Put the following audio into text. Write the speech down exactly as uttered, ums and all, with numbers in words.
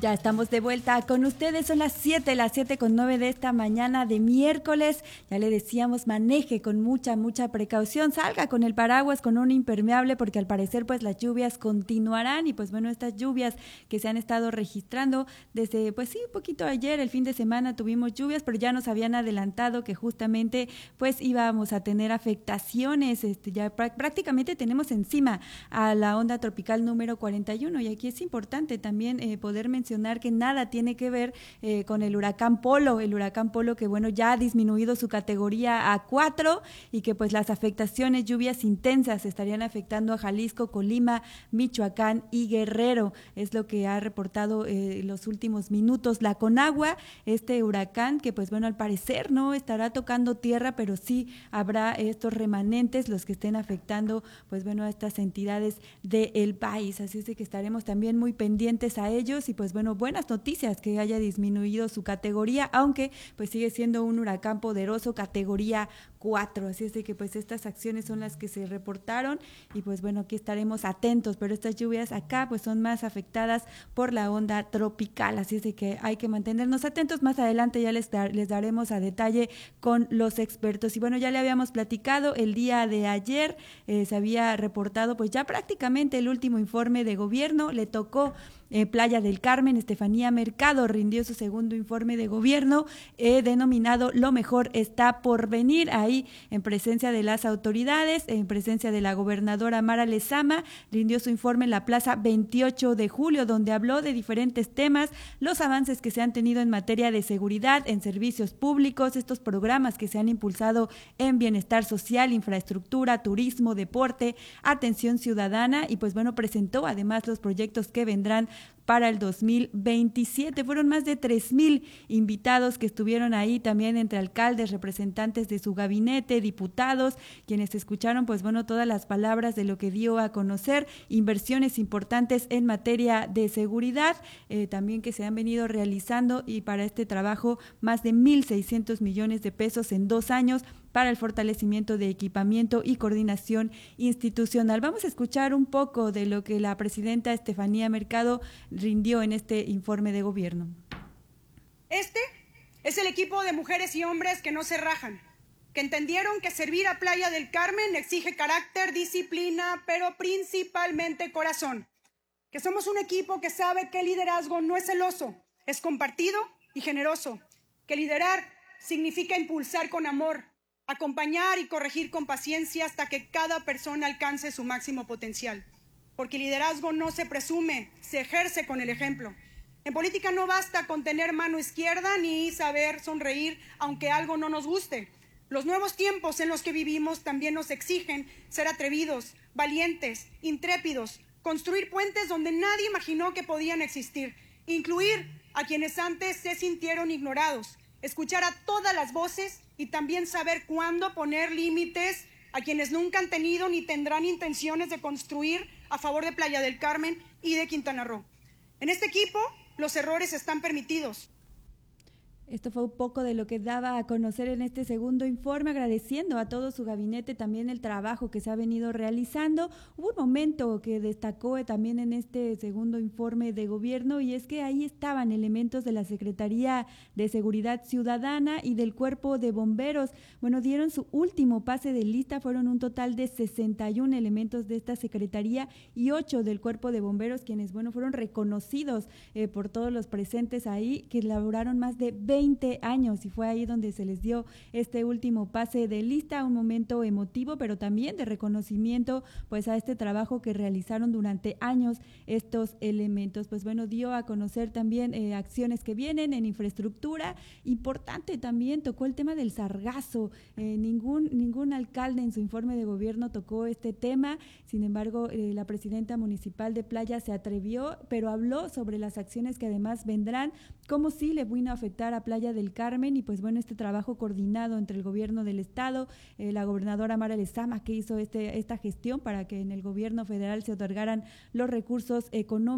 Ya estamos de vuelta con ustedes, son las siete, las siete con nueve de esta mañana de miércoles. Ya le decíamos, maneje con mucha, mucha precaución, salga con el paraguas, con un impermeable, porque al parecer pues las lluvias continuarán y pues bueno, estas lluvias que se han estado registrando desde pues sí, un poquito ayer, el fin de semana tuvimos lluvias, pero ya nos habían adelantado que justamente pues íbamos a tener afectaciones, este, ya pr- prácticamente tenemos encima a la onda tropical número cuarenta y uno y aquí es importante también eh, poder mencionar que nada tiene que ver eh, con el huracán Polo, el huracán Polo que bueno ya ha disminuido su categoría a cuatro y que pues las afectaciones, lluvias intensas estarían afectando a Jalisco, Colima, Michoacán y Guerrero, es lo que ha reportado eh, los últimos minutos la Conagua, este huracán que pues bueno al parecer no estará tocando tierra, pero sí habrá estos remanentes los que estén afectando pues bueno a estas entidades del país, así es de que estaremos también muy pendientes a ellos y pues bueno, buenas noticias que haya disminuido su categoría, aunque pues sigue siendo un huracán poderoso, categoría cuatro, así es de que pues estas acciones son las que se reportaron y pues bueno, aquí estaremos atentos, pero estas lluvias acá pues son más afectadas por la onda tropical, así es de que hay que mantenernos atentos, más adelante ya les, dar, les daremos a detalle con los expertos y bueno, ya le habíamos platicado el día de ayer, eh, se había reportado pues ya prácticamente el último informe de gobierno, le tocó Eh, Playa del Carmen, Estefanía Mercado rindió su segundo informe de gobierno eh, denominado Lo mejor está por venir, ahí en presencia de las autoridades, en presencia de la gobernadora Mara Lezama, rindió su informe en la Plaza veintiocho de julio, donde habló de diferentes temas, los avances que se han tenido en materia de seguridad, en servicios públicos, estos programas que se han impulsado en bienestar social, infraestructura, turismo, deporte, atención ciudadana y pues bueno, presentó además los proyectos que vendrán para el dos mil veintisiete. Fueron más de tres mil invitados que estuvieron ahí también entre alcaldes, representantes de su gabinete, diputados, quienes escucharon pues bueno todas las palabras de lo que dio a conocer, inversiones importantes en materia de seguridad, eh, también que se han venido realizando y para este trabajo más de mil seiscientos millones de pesos en dos años para el fortalecimiento de equipamiento y coordinación institucional. Vamos a escuchar un poco de lo que la presidenta Estefanía Mercado rindió en este informe de gobierno. Este es el equipo de mujeres y hombres que no se rajan, que entendieron que servir a Playa del Carmen exige carácter, disciplina, pero principalmente corazón. Que somos un equipo que sabe que el liderazgo no es celoso, es compartido y generoso. Que liderar significa impulsar con amor, acompañar y corregir con paciencia hasta que cada persona alcance su máximo potencial. Porque el liderazgo no se presume, se ejerce con el ejemplo. En política no basta con tener mano izquierda ni saber sonreír aunque algo no nos guste. Los nuevos tiempos en los que vivimos también nos exigen ser atrevidos, valientes, intrépidos, construir puentes donde nadie imaginó que podían existir, incluir a quienes antes se sintieron ignorados, escuchar a todas las voces y también saber cuándo poner límites a quienes nunca han tenido ni tendrán intenciones de construir a favor de Playa del Carmen y de Quintana Roo. En este equipo, los errores están permitidos. Esto fue un poco de lo que daba a conocer en este segundo informe, agradeciendo a todo su gabinete también el trabajo que se ha venido realizando. Hubo un momento que destacó también en este segundo informe de gobierno y es que ahí estaban elementos de la Secretaría de Seguridad Ciudadana y del Cuerpo de Bomberos. Bueno, dieron su último pase de lista, fueron un total de sesenta y uno elementos de esta Secretaría y ocho del Cuerpo de Bomberos, quienes, bueno, fueron reconocidos eh, por todos los presentes ahí, que elaboraron más de veinte años y fue ahí donde se les dio este último pase de lista, un momento emotivo pero también de reconocimiento pues a este trabajo que realizaron durante años estos elementos. Pues bueno, dio a conocer también eh, acciones que vienen en infraestructura, importante también tocó el tema del sargazo, eh, ningún, ningún alcalde en su informe de gobierno tocó este tema, sin embargo eh, la presidenta municipal de Playa se atrevió, pero habló sobre las acciones que además vendrán, cómo sí le vino a afectar a Playa del Carmen y pues bueno, este trabajo coordinado entre el gobierno del estado, eh, la gobernadora Mara Lezama que hizo este, esta gestión para que en el gobierno federal se otorgaran los recursos económicos